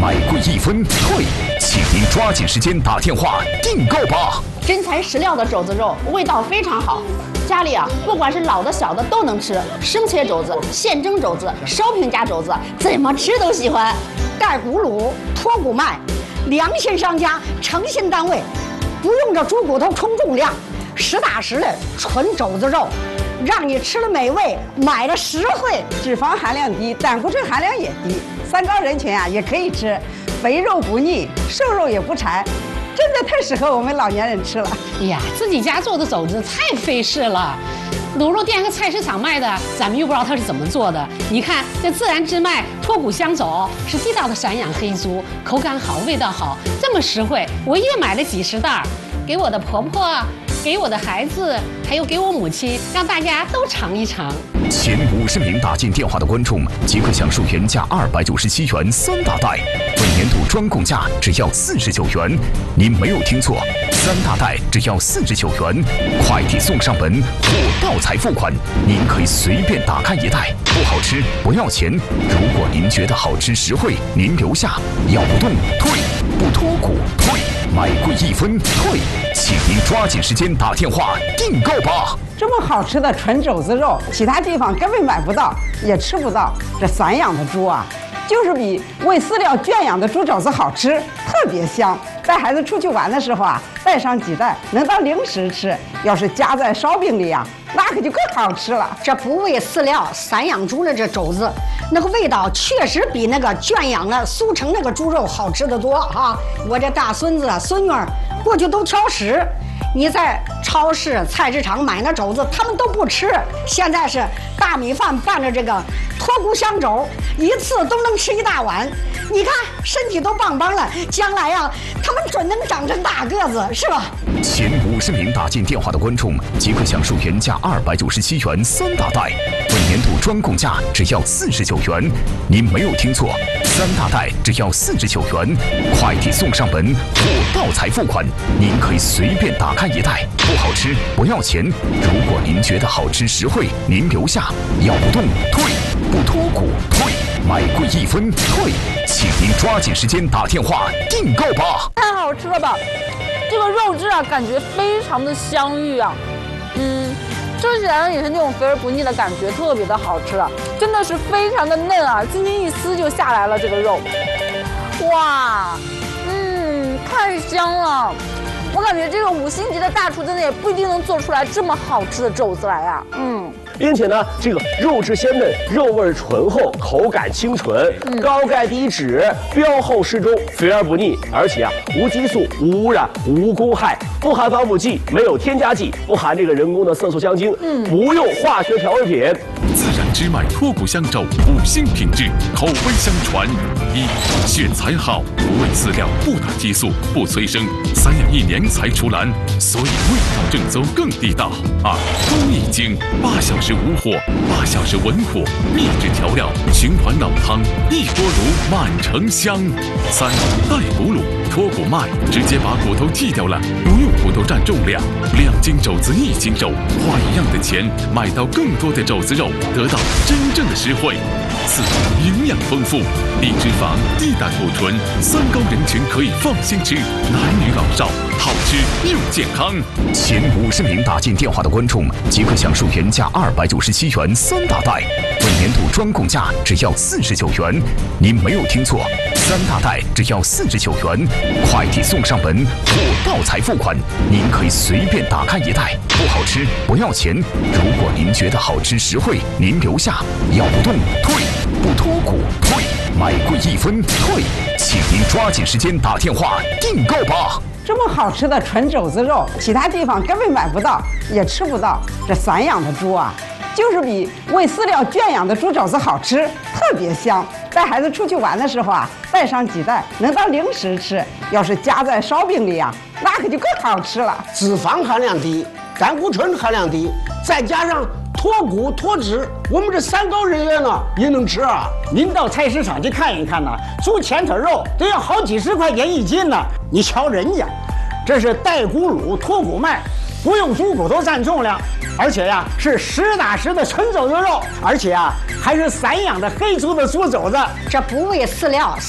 买贵一分退，请您抓紧时间打电话订购吧。 真材实料的肘子肉，味道非常好。家里啊，不管是老的小的都能吃，生切肘子、现蒸肘子、烧饼夹肘子，怎么吃都喜欢。带骨卤、脱骨麦，良心商家，诚信单位，不用这猪骨头称重量，实打实的纯肘子肉，让你吃了美味，买的实惠。 脂肪含量低，胆固醇含量也低，三高人群啊也可以吃，肥肉不腻，瘦肉也不柴。真的太适合我们老年人吃了。 哎呀，自己家做的肘子太费事了，卤肉店和菜市场卖的，咱们又不知道它是怎么做的。你看这自然之麦脱骨香肘是地道的散养黑猪，口感好，味道好，这么实惠，我也买了几十袋，给我的婆婆，给我的孩子，还有给我母亲，让大家都尝一尝。 前50名打进电话的观众即可享受原价297元3大袋，本年度专供价只要49元。您没有听错，3大袋只要49元，快递送上门，货到才付款。您可以随便打开一袋，不好吃不要钱。如果您觉得好吃实惠，您留下，咬不动退，不脱骨退，买贵一分退，请您抓紧时间打电话订购吧。 这么好吃的纯肘子肉，其他地方根本买不到，也吃不到。这散养的猪啊，就是比喂饲料圈养的猪肘子好吃，特别香。带孩子出去玩的时候啊，带上几袋，能当零食吃。要是夹在烧饼里啊，那可就更好吃了。 这不喂饲料散养猪的这肘子，那个味道确实比那个圈养的速成那个猪肉好吃得多哈。我这大孙子孙女儿过去都挑食，你在超市菜市场买那肘子他们都不吃，现在是大米饭拌着这个脱骨香肘，一次都能吃一大碗。你看身体都棒棒了，将来呀他们准能长成大个子，是吧？ 前50名打进电话的观众即可享受原价297元3大袋，本年度专供价只要49元。您没有听错，3大袋只要49元，快递送上门，货到才付款。您可以随便打开一袋，不好吃不要钱。如果您觉得好吃实惠，您留下，咬不动退，不脱骨退，买贵一分退，请您抓紧时间打电话订购吧。 太好吃了吧！这个肉质啊，感觉非常的香芋啊，吃起来也是那种肥而不腻的感觉，特别的好吃啊，真的是非常的嫩啊，轻轻一撕就下来了这个肉，哇，太香了！我感觉这个5星级的大厨真的也不一定能做出来这么好吃的肘子来呀， 并且呢，这个肉质鲜嫩，肉味醇厚，口感清纯，高钙低脂，标厚适中，肥而不腻，而且啊，无激素、无污染、无公害，不含防腐剂，没有添加剂，不含这个人工的色素香精，不用化学调味品。 自然之麦脱骨香肘5星品质，口碑相传。1. 选材好，不喂饲料，不打激素，不催生，散养1年才出栏，所以味道正宗更地道。2. 工艺精，8小时无火，8小时文火，秘制调料，循环老汤，一锅卤满城香。3. 带骨卤，脱骨麦，直接把骨头剔掉了，不用骨头占重量，2斤肘子1斤肉，花一样的钱买到更多的肘子肉，得到真正的实惠。4. 营养丰富，低脂肪、低胆固醇，3高人群可以放心吃，男女老少好吃又健康。 前50名打进电话的观众即可享受原价297元3大袋，本年度专供价只要49元。您没有听错，3大袋只要49元，快递送上门，货到才付款。您可以随便打开一袋，不好吃不要钱。如果您觉得好吃实惠，您留下，咬不动退，不脱骨退，买贵一分退，请您抓紧时间打电话订购吧。 这么好吃的纯肘子肉，其他地方根本买不到，也吃不到。这散养的猪啊，就是比喂饲料圈养的猪肘子好吃，特别香。带孩子出去玩的时候啊，带上几袋，能当零食吃。要是夹在烧饼里啊，那可就更好吃了。 脂肪含量低，胆固醇含量低，再加上脱骨脱脂，我们这3高人员呢也能吃啊。 您到菜市场去看一看呐，猪前腿肉都要好几十块钱1斤呢。你瞧人家，这是带骨卤脱骨麦，不用猪骨头占重量，而且呀是实打实的纯肘子肉，而且啊还是散养的黑猪的猪肘子， 这不喂饲料